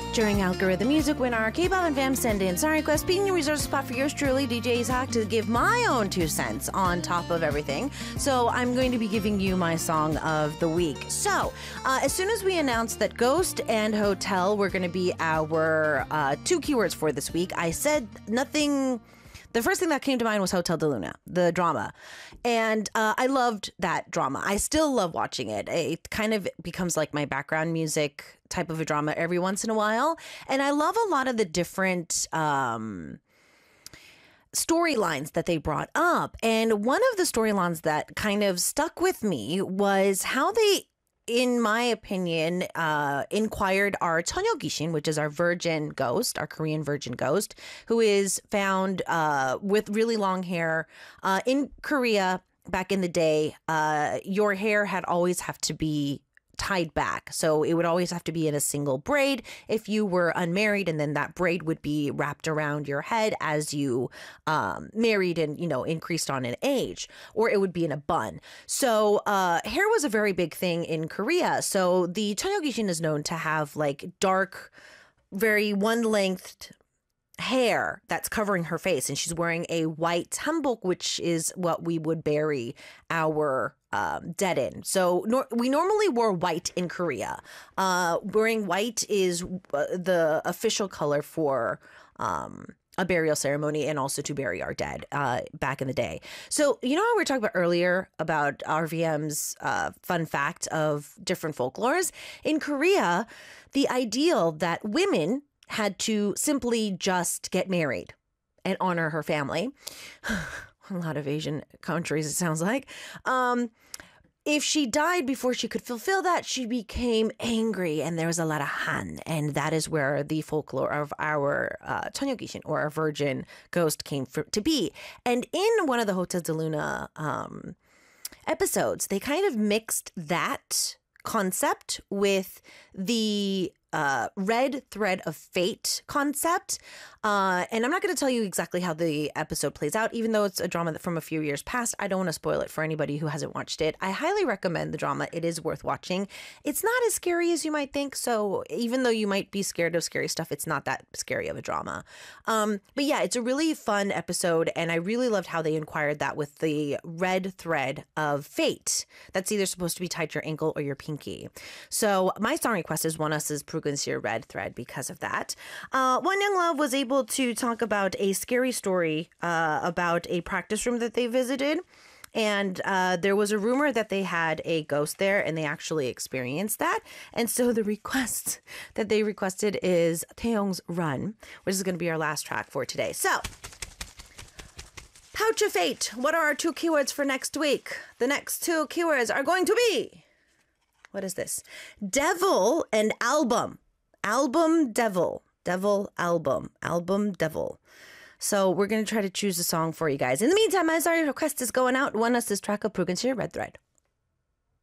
During Algorithm Music, when our K-pop and fam send in song requests, being your resource spot for yours truly, DJ Isaac, to give my own 2 cents on top of everything. So I'm going to be giving you my song of the week. So as soon as we announced that Ghost and Hotel were going to be our 2 keywords for this week, I said nothing. The first thing that came to mind was Hotel de Luna, the drama. And I loved that drama. I still love watching it. It kind of becomes like my background music type of a drama every once in a while. And I love a lot of the different storylines that they brought up. And one of the storylines that kind of stuck with me was how they, in my opinion, inquired our Cheonyo Gishin, which is our virgin ghost, our Korean virgin ghost, who is found with really long hair. In Korea, back in the day, your hair had always have to be tied back. So it would always have to be in a single braid if you were unmarried, and then that braid would be wrapped around your head as you married and, increased on in age, or it would be in a bun. So hair was a very big thing in Korea. So the Cheonyo Gishin is known to have like dark, very one-lengthed hair that's covering her face, and she's wearing a white hanbok, which is what we would bury our dead in. So we normally wore white in Korea. Wearing white is the official color for a burial ceremony and also to bury our dead back in the day. So how we were talking about earlier about RVM's fun fact of different folklores? In Korea, the ideal that women had to simply just get married and honor her family. A lot of Asian countries, it sounds like. If she died before she could fulfill that, she became angry, and there was a lot of han, and that is where the folklore of our Cheonyo Gishin, or our virgin ghost, came to be. And in one of the Hotel de Luna episodes, they kind of mixed that concept with the red thread of fate concept. And I'm not going to tell you exactly how the episode plays out, even though it's a drama from a few years past. I don't want to spoil it for anybody who hasn't watched it. I highly recommend the drama. It is worth watching. It's not as scary as you might think. So even though you might be scared of scary stuff, it's not that scary of a drama. But yeah, it's a really fun episode. And I really loved how they inquired that with the red thread of fate. That's either supposed to be tied to your ankle or your pinky. So my song request is One Us's Your Red Thread because of that. One Young Love was able to talk about a scary story about a practice room that they visited. And there was a rumor that they had a ghost there, and they actually experienced that. And so the request that they requested is Taehyung's Run, which is going to be our last track for today. So, Pouch of Fate. What are our 2 keywords for next week? The next 2 keywords are going to be... What is this? Devil and album. Album, devil. Devil, album. Album, devil. So we're going to try to choose a song for you guys. In the meantime, my sorry request is going out. One us this track of Prugen's Red Thread.